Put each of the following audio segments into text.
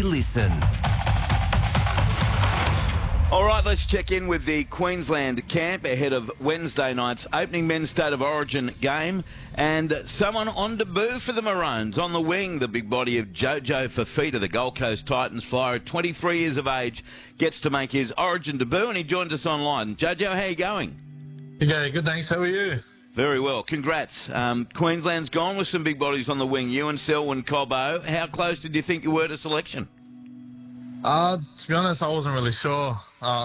Easy Listen. All right, let's check in with the Queensland camp ahead of Wednesday night's opening Men's State of Origin game. And someone on debut for the Maroons. On the wing, the big body of Jojo Fifita, the Gold Coast Titans flyer, at 23 years of age, gets to make his Origin debut, and he joined us online. Jojo, how are you going? Yeah, good, thanks. How are you? Very well. Congrats. Queensland's gone with some big bodies on the wing. You and Selwyn Cobbo. How close did you think you were to selection? To be honest, I wasn't really sure. I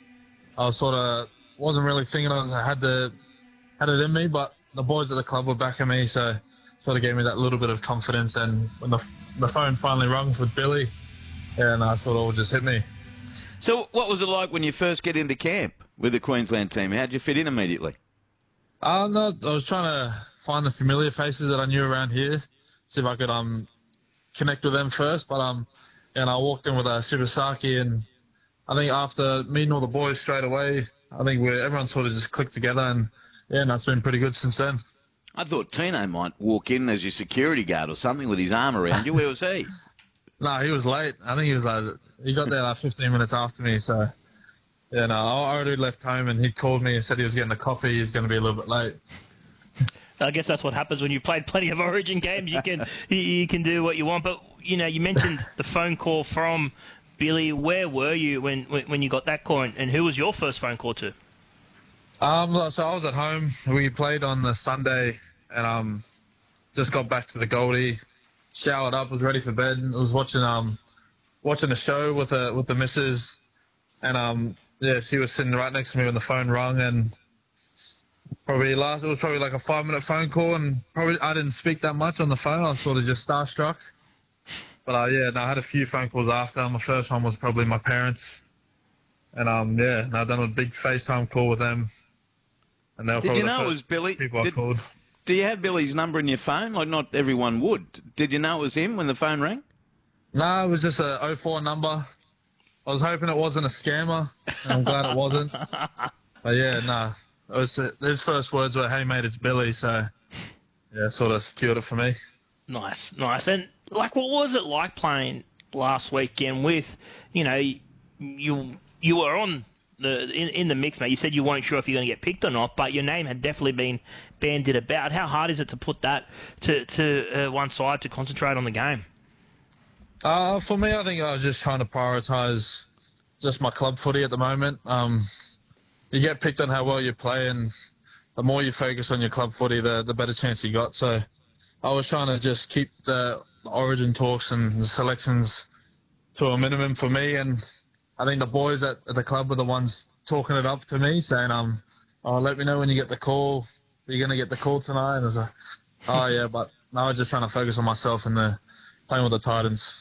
wasn't really thinking I had it in me, but the boys at the club were backing me, so sort of gave me that little bit of confidence. And when the phone finally rung with Billy, and I thought it all just hit me. So what was it like when you first get into camp with the Queensland team? How'd you fit in immediately? No, I was trying to find the familiar faces that I knew around here, see if I could connect with them first, but and I walked in with Shibasaki, and I think after meeting all the boys straight away, I think everyone sort of just clicked together, and that's been pretty good since then. I thought Tino might walk in as your security guard or something with his arm around you. Where was he? No, he was late. I think he got there 15 minutes after me, so I already left home, and he called me and said he was getting a coffee. He's going to be a little bit late. I guess that's what happens when you've played plenty of Origin games. You can do what you want, but you mentioned the phone call from Billy. Where were you when you got that call, and who was your first phone call to? So I was at home. We played on the Sunday, and just got back to the Goldie, showered up, was ready for bed. I was watching a show with the missus, and she was sitting right next to me when the phone rang, and it was probably like a 5-minute phone call, and probably I didn't speak that much on the phone. I was sort of just starstruck. But I had a few phone calls after. My first one was probably my parents, and I've done a big FaceTime call with them. And they were probably it was Billy? People I called. Do you have Billy's number in your phone? Like, not everyone would. Did you know it was him when the phone rang? No, it was just a 04 number. I was hoping it wasn't a scammer, and I'm glad it wasn't. But it was his first words were, "Hey mate, it's Billy." So sort of secured it for me. Nice. And what was it like playing last weekend with, you were on in the mix, mate. You said you weren't sure if you're going to get picked or not, but your name had definitely been bandied about. How hard is it to put that to one side to concentrate on the game? For me, I think I was just trying to prioritise just my club footy at the moment. You get picked on how well you play, and the more you focus on your club footy, the better chance you got. So I was trying to just keep the Origin talks and the selections to a minimum for me, and I think the boys at the club were the ones talking it up to me, saying, let me know when you get the call. You're going to get the call tonight. And I was like, oh, yeah, but I was just trying to focus on myself and playing with the Titans.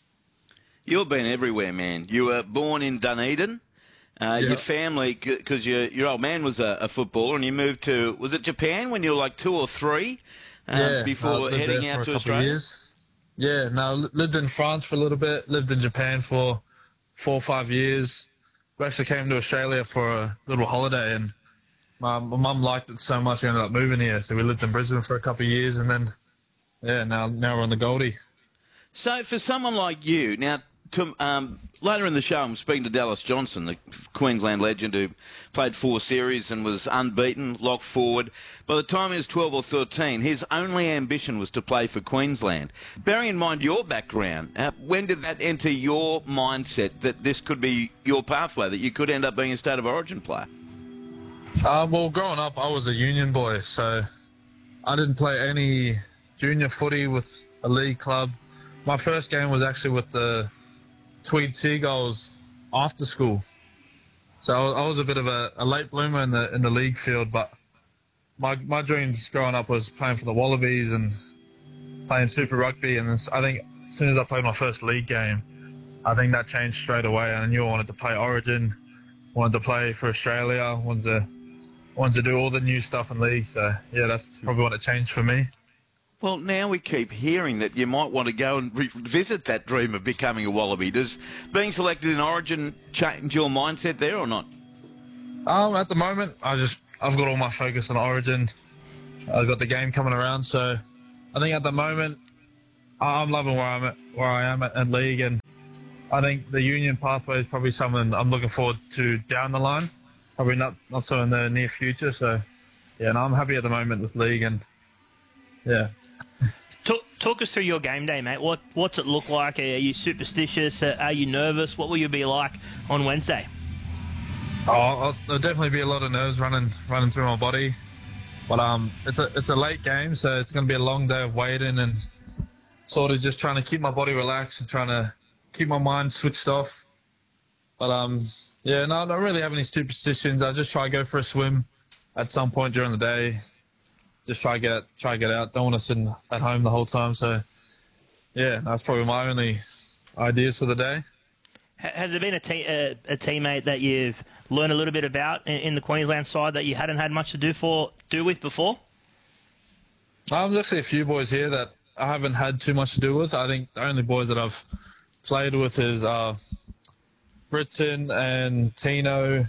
You've been everywhere, man. You were born in Dunedin. Your family, because your old man was a footballer, and you moved to, was it Japan when you were like 2 or 3 before heading out to Australia? Years. Yeah, lived in France for a little bit, lived in Japan for 4 or 5 years. We actually came to Australia for a little holiday, and my mum liked it so much we ended up moving here. So we lived in Brisbane for a couple of years, and then, now we're on the Goldie. So for someone like you, now, later in the show, I'm speaking to Dallas Johnson, the Queensland legend who played 4 series and was unbeaten, lock forward. By the time he was 12 or 13, his only ambition was to play for Queensland. Bearing in mind your background, when did that enter your mindset that this could be your pathway, that you could end up being a State of Origin player? Well, growing up, I was a union boy, so I didn't play any junior footy with a league club. My first game was actually with the Tweed Seagulls after school. So I was a bit of a late bloomer in the league field, but my dreams growing up was playing for the Wallabies and playing Super Rugby, and I think as soon as I played my first league game, I think that changed straight away. I knew I wanted to play Origin, wanted to play for Australia, wanted to do all the new stuff in league. So that's probably when it changed for me. Well, now we keep hearing that you might want to go and revisit that dream of becoming a Wallaby. Does being selected in Origin change your mindset there or not? At the moment, I've got all my focus on Origin. I've got the game coming around, so I think at the moment I'm loving where I am at league, and I think the union pathway is probably something I'm looking forward to down the line. Probably not so in the near future. So, yeah, and I'm happy at the moment with league and, yeah. Talk us through your game day, mate. What's it look like? Are you superstitious? Are you nervous? What will you be like on Wednesday? There'll definitely be a lot of nerves running through my body. But it's a late game, so it's going to be a long day of waiting and sort of just trying to keep my body relaxed and trying to keep my mind switched off. But yeah, no, I don't really have any superstitions. I just try to go for a swim at some point during the day. Just try to get out. Don't want to sit at home the whole time. So yeah, that's probably my only ideas for the day. Has there been a teammate that you've learned a little bit about in the Queensland side that you hadn't had much to do with before? There's actually a few boys here that I haven't had too much to do with. I think the only boys that I've played with is Britton and Tino.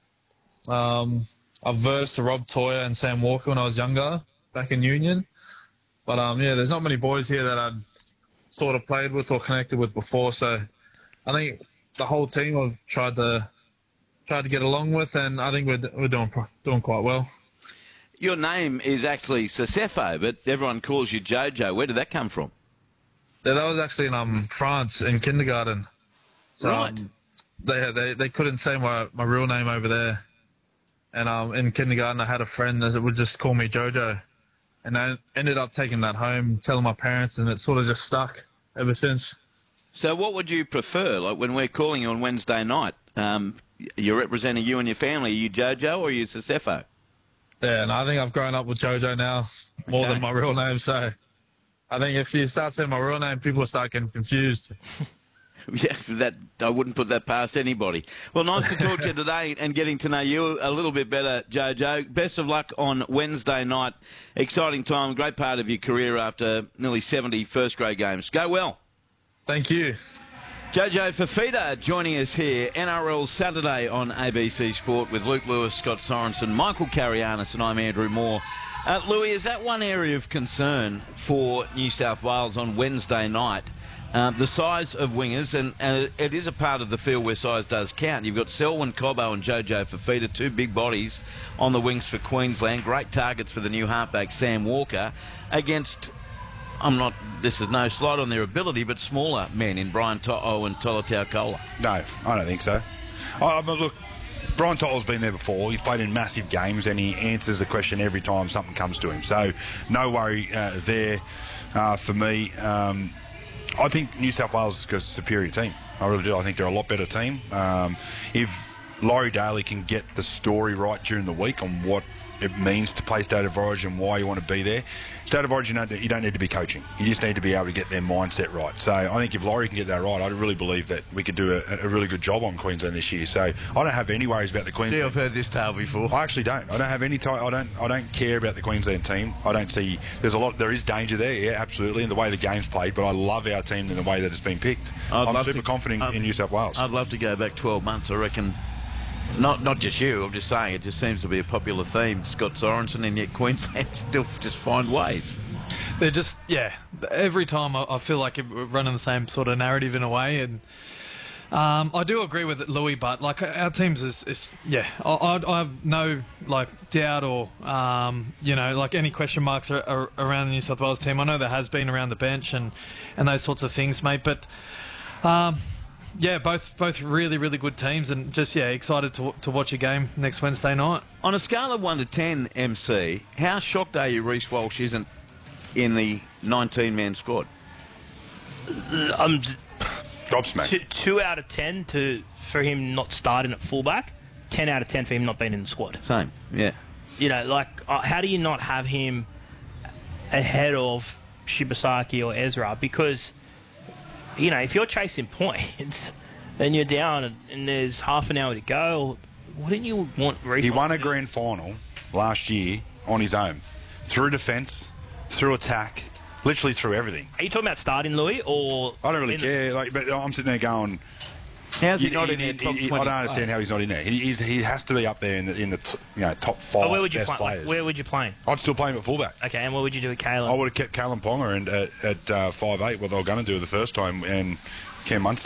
I've versed Rob Toyer and Sam Walker when I was younger, back in Union. But yeah, there's not many boys here that I'd sort of played with or connected with before. So I think the whole team I've tried to get along with, and I think we're doing quite well. Your name is actually Sissefo, but everyone calls you Jojo. Where did that come from? Yeah, that was actually in France in kindergarten. So, right. They couldn't say my real name over there. And in kindergarten, I had a friend that would just call me Jojo. And I ended up taking that home, telling my parents, and it sort of just stuck ever since. So what would you prefer? Like when we're calling you on Wednesday night, you're representing you and your family. Are you Jojo or are you Sissefo? Yeah, and I think I've grown up with Jojo now more than my real name. So I think if you start saying my real name, people start getting confused. Yeah, that I wouldn't put that past anybody. Well, nice to talk to you today and getting to know you a little bit better, Jojo. Best of luck on Wednesday night. Exciting time, great part of your career after nearly 70 first-grade games. Go well. Thank you. Jojo Fifita joining us here, NRL Saturday on ABC Sport with Luke Lewis, Scott Sorensen, Michael Carianis, and I'm Andrew Moore. Louis, is that one area of concern for New South Wales on Wednesday night? The size of wingers, and it is a part of the field where size does count. You've got Selwyn Cobbo and Jojo Fifita, two big bodies on the wings for Queensland. Great targets for the new halfback, Sam Walker, against, this is no slight on their ability, but smaller men in Brian To'o and Tolutau Kola. No, I don't think so. But look, Brian To'o's been there before. He's played in massive games, and he answers the question every time something comes to him. So no worry there for me. I think New South Wales is a superior team. I really do. I think they're a lot better team. If Laurie Daly can get the story right during the week on what it means to play State of Origin, why you want to be there. State of Origin, you don't need to be coaching. You just need to be able to get their mindset right. So I think if Laurie can get that right, I really believe that we can do a really good job on Queensland this year. So I don't have any worries about the Queensland. Yeah, I've heard this tale before. I actually don't. I don't have any time. I don't care about the Queensland team. I don't see. There is danger there. Yeah, absolutely, in the way the game's played. But I love our team in the way that it's been picked. I'm super confident in New South Wales. I'd love to go back 12 months. I reckon. Not just you, I'm just saying it just seems to be a popular theme, Scott Sorensen, and yet Queensland still just find ways. They're just, yeah, every time I feel like we're running the same sort of narrative in a way, and I do agree with it, Louis, but like our teams is yeah, I have no like doubt or like any question marks around the New South Wales team. I know there has been around the bench and those sorts of things, mate, but yeah, both really, really good teams, and just, excited to watch a game next Wednesday night. On a scale of 1 to 10, MC, how shocked are you Reece Walsh isn't in the 19-man squad? I'm Gobsmacked. 2 out of 10 for him not starting at fullback, 10 out of 10 for him not being in the squad. Same, yeah. How do you not have him ahead of Shibasaki or Ezra? Because if you're chasing points and you're down and there's half an hour to go, wouldn't you want Reece? He won a grand final last year on his own. Through defence, through attack, literally through everything. Are you talking about starting, Louis, or... I don't really care, but I'm sitting there going... How's he not in the top 20? I don't understand how he's not in there. He has to be up there in the top 5 best players. Where would you play him? I'd still play him at fullback. Okay, and what would you do with Kalen? I would have kept Kalen Ponga at 5'8", what they were going to do the first time, and Cam Munster